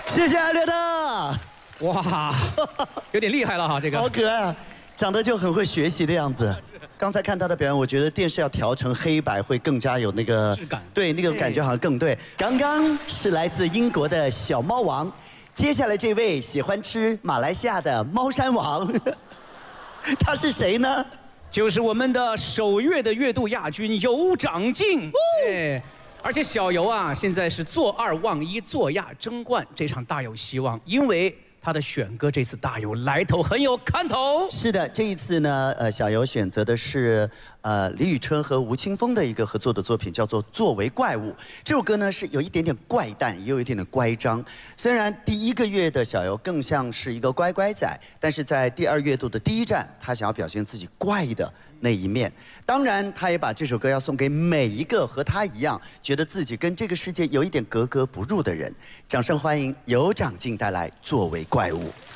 谢谢艾略特。 哇，有点厉害了哈，这个。 好可爱啊，长得就很会学习的样子。刚才看他的表演，我觉得电视要调成黑白会更加有那个质感。 对，那个感觉好像更对。刚刚是来自英国的小猫王，接下来这位喜欢吃马来西亚的猫山王，他是谁呢？ 就是我们的首月的月度亚军尤长靖。哎，而且小尤啊，现在是坐2望1，坐亚争冠，这场大有希望，因为他的选歌这次大有来头，很有看头。 是的，这一次呢，小尤选择的是李宇春和吴青峰的一个合作的作品，叫做《作为怪物》。这首歌呢是有一点点怪诞，也有一点点乖张。虽然第1个月的小尤更像是一个乖乖仔，但是在第2月度的第1站，他想要表现自己怪的那一面。当然，他也把这首歌要送给每一个和他一样觉得自己跟这个世界有一点格格不入的人。掌声欢迎尤长靖带来《作为怪物》。